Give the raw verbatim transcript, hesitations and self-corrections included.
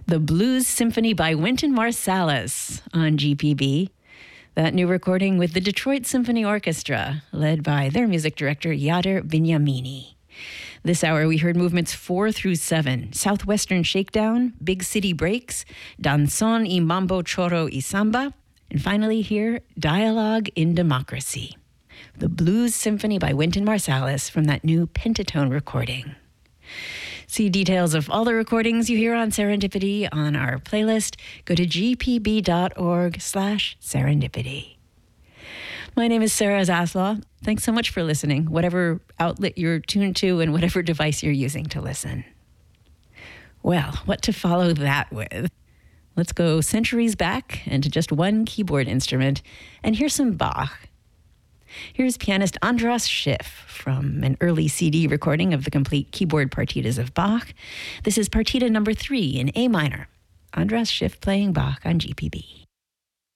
The Blues Symphony by Wynton Marsalis on G P B. That new recording with the Detroit Symphony Orchestra, led by their music director, Yader Bignamini. This hour, we heard movements four through seven, Southwestern Shakedown, Big City Breaks, Danzón y Mambo Choro y Samba, and finally here, Dialogue in Democracy. The Blues Symphony by Wynton Marsalis from that new Pentatone recording. See details of all the recordings you hear on Serendipity on our playlist. Go to gpb.org slash serendipity. My name is Sarah Zaslaw. Thanks so much for listening, whatever outlet you're tuned to and whatever device you're using to listen. Well, what to follow that with? Let's go centuries back and to just one keyboard instrument and hear some Bach. Here's pianist Andras Schiff from an early C D recording of the complete keyboard partitas of Bach. This is partita number three in A minor. Andras Schiff playing Bach on G P B.